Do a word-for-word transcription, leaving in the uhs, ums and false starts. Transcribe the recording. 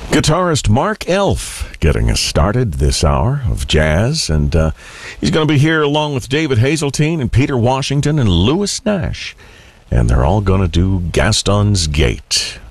Guitarist Mark Elf getting us started this hour of jazz, and uh, he's going to be here along with David Hazeltine and Peter Washington and Louis Nash, and they're all going to do Gaston's Gate.